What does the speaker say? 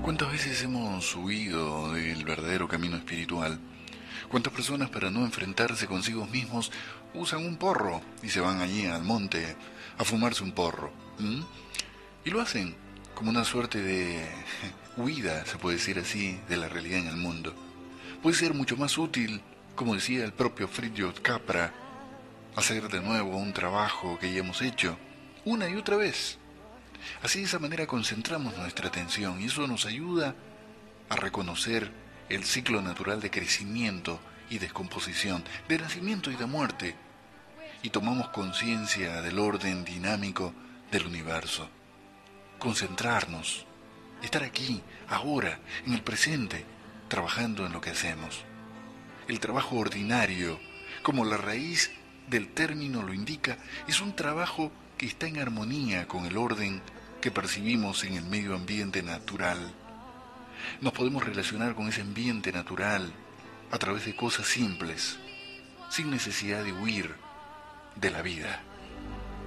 ¿Cuántas veces hemos huido del verdadero camino espiritual? ¿Cuántas personas para no enfrentarse consigo mismos usan un porro y se van allí al monte a fumarse un porro? ¿M? Y lo hacen como una suerte de huida, se puede decir así, de la realidad en el mundo. Puede ser mucho más útil, como decía el propio Fritjof Capra, hacer de nuevo un trabajo que ya hemos hecho, una y otra vez. Así de esa manera concentramos nuestra atención y eso nos ayuda a reconocer el ciclo natural de crecimiento y descomposición, de nacimiento y de muerte, y tomamos conciencia del orden dinámico del universo. Concentrarnos, estar aquí, ahora, en el presente, trabajando en lo que hacemos. El trabajo ordinario, como la raíz del término lo indica, es un trabajo que está en armonía con el orden que percibimos en el medio ambiente natural. Nos podemos relacionar con ese ambiente natural a través de cosas simples, sin necesidad de huir de la vida.